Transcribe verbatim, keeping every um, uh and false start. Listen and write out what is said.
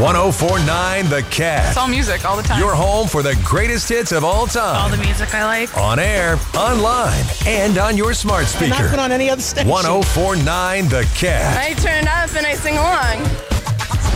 one oh four point nine The Cat. It's all music all the time. Your home for the greatest hits of all time. All the music I like. On air, online, and on your smart speaker. Not put on any other station. one oh four point nine The Cat. I turn it up and I sing along.